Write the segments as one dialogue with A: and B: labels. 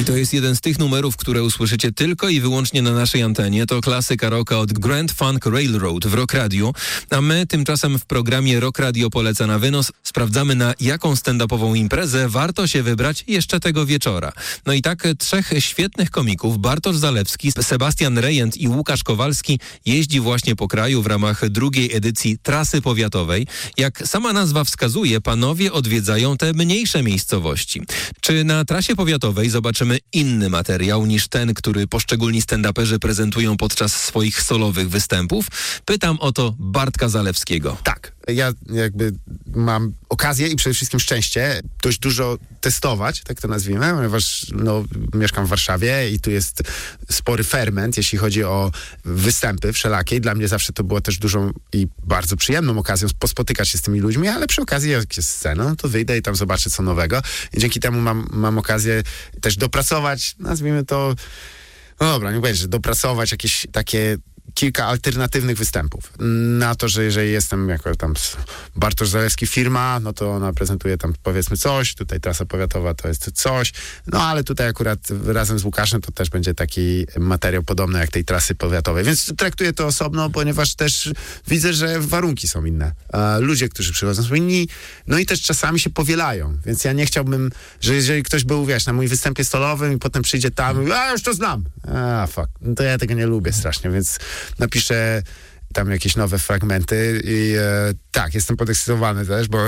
A: I to jest jeden z tych numerów, które usłyszycie tylko i wyłącznie na naszej antenie. To klasyka rocka od Grand Funk Railroad w Rock Radio. A my tymczasem w programie Rock Radio poleca na wynos sprawdzamy, na jaką stand-upową imprezę warto się wybrać jeszcze tego wieczora. No i tak trzech świetnych komików, Bartosz Zalewski, Sebastian Rejent i Łukasz Kowalski, jeździ właśnie po kraju w ramach drugiej edycji Trasy Powiatowej. Jak sama nazwa wskazuje, panowie odwiedzają te mniejsze miejscowości. Czy na Trasie Powiatowej zobaczymy inny materiał niż ten, który poszczególni stand-uperzy prezentują podczas swoich solowych występów? Pytam o to Bartka Zalewskiego.
B: Tak, ja jakby mam okazję i przede wszystkim szczęście dość dużo testować, tak to nazwijmy, ponieważ mieszkam w Warszawie i tu jest spory ferment, jeśli chodzi o występy wszelakie. I dla mnie zawsze to było też dużą i bardzo przyjemną okazją pospotykać się z tymi ludźmi, ale przy okazji jak jest scena, to wyjdę i tam zobaczę co nowego. I dzięki temu mam okazję też dopracować, nazwijmy to, nie będzie, dopracować jakieś takie kilka alternatywnych występów. Na to, że jeżeli jestem jako tam Bartosz Zalewski firma, no to ona prezentuje tam powiedzmy coś, tutaj Trasa Powiatowa to jest coś, ale tutaj akurat razem z Łukaszem to też będzie taki materiał podobny jak tej Trasy Powiatowej, więc traktuję to osobno, ponieważ też widzę, że warunki są inne. Ludzie, którzy przychodzą są inni, no i też czasami się powielają, więc ja nie chciałbym, że jeżeli ktoś był, na mój występie solowym i potem przyjdzie tam i już to znam. Fuck. No to ja tego nie lubię strasznie, więc napiszę tam jakieś nowe fragmenty i tak, jestem podekscytowany też, bo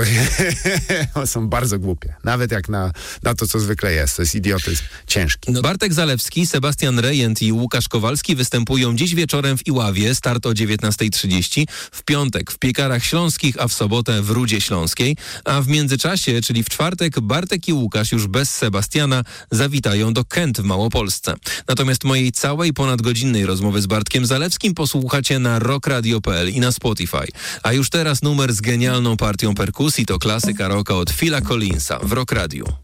B: są bardzo głupie. Nawet jak na to, co zwykle jest. To jest idiotyzm ciężki.
A: Bartek Zalewski, Sebastian Rejent i Łukasz Kowalski występują dziś wieczorem w Iławie, start o 19:30, w piątek w Piekarach Śląskich, a w sobotę w Rudzie Śląskiej, a w międzyczasie, czyli w czwartek, Bartek i Łukasz już bez Sebastiana zawitają do Kęt w Małopolsce. Natomiast mojej całej ponadgodzinnej rozmowy z Bartkiem Zalewskim posłuchacie na rockradio.pl i na Spotify. A już teraz numer z genialną partią perkusji to klasyka rocka od Phila Collinsa w Rock Radio.